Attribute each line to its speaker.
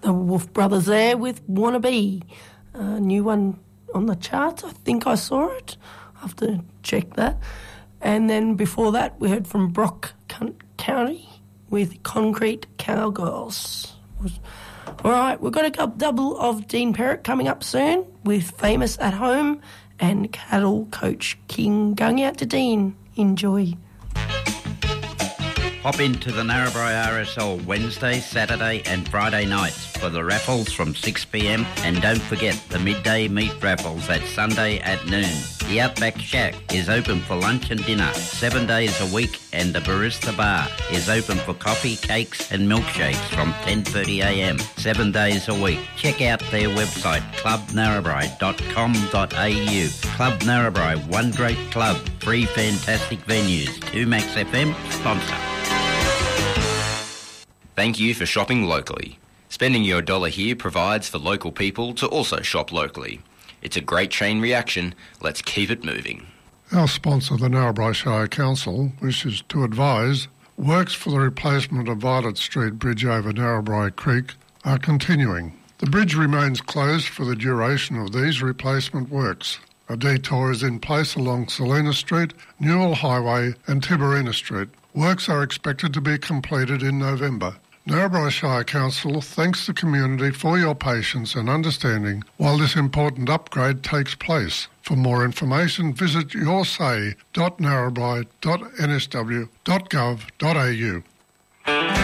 Speaker 1: the Wolf Brothers there with Wannabe. New one on the charts. I think I saw it. I'll have to check that. And then before that, we heard from Brock County with Concrete Cowgirls. All right, we've got a double of Dean Perrott coming up soon with Famous at Home and Cattle Coach King. Going out to Dean. Enjoy.
Speaker 2: Hop into the Narrabri RSL Wednesday, Saturday and Friday nights for the raffles from 6 p.m, and don't forget the midday meat raffles at Sunday at noon. The Outback Shack is open for lunch and dinner 7 days a week, and the Barista Bar is open for coffee, cakes and milkshakes from 10:30 a.m, 7 days a week. Check out their website clubnarrabri.com.au. Club Narrabri, one great club, 3 fantastic venues, 2 Max FM sponsor.
Speaker 3: Thank you for shopping locally. Spending your dollar here provides for local people to also shop locally. It's a great chain reaction. Let's keep it moving.
Speaker 4: Our sponsor, the Narrabri Shire Council, wishes to advise works for the replacement of Violet Street Bridge over Narrabri Creek are continuing. The bridge remains closed for the duration of these replacement works. A detour is in place along Selina Street, Newell Highway and Tiberina Street. Works are expected to be completed in November. Narrabri Shire Council thanks the community for your patience and understanding while this important upgrade takes place. For more information, visit yoursay.narrabri.nsw.gov.au.